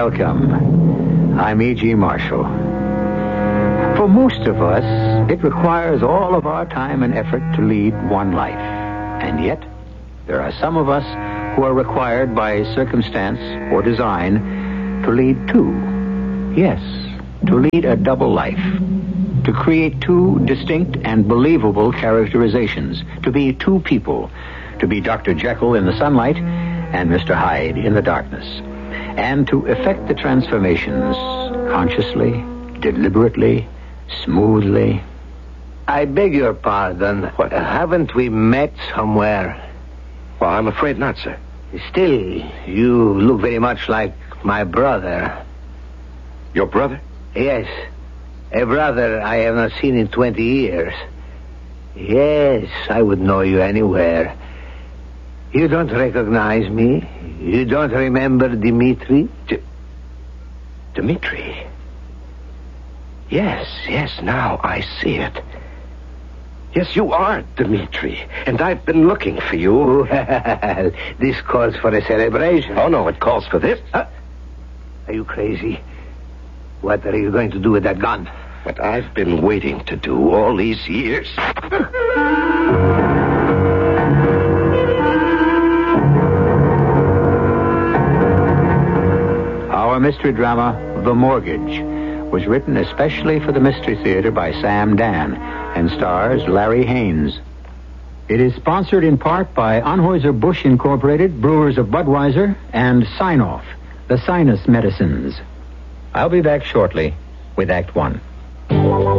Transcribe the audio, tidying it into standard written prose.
Welcome. I'm E.G. Marshall. For most of us, it requires all of our time and effort to lead one life. And yet, there are some of us who are required by circumstance or design to lead two. Yes, to lead a double life. To create two distinct and believable characterizations. To be two people. To be Dr. Jekyll in the sunlight and Mr. Hyde in the darkness. And to effect the transformations consciously, deliberately, smoothly. I beg your pardon. What? Haven't we met somewhere? Well, I'm afraid not, sir. Still, you look very much like my brother. Your brother? Yes. A brother I have not seen in 20 years. Yes, I would know you anywhere. You don't recognize me? You don't remember Dimitri? Dimitri? Yes, now I see it. Yes, you are Dimitri, and I've been looking for you. Well, this calls for a celebration. Oh, no, it calls for this. Are you crazy? What are you going to do with that gun? What I've been waiting to do all these years. Our mystery drama, The Mortgage, was written especially for the Mystery Theater by Sam Dan and stars Larry Haynes. It is sponsored in part by Anheuser-Busch Incorporated, Brewers of Budweiser, and Sign-Off, the sinus medicines. I'll be back shortly with Act One.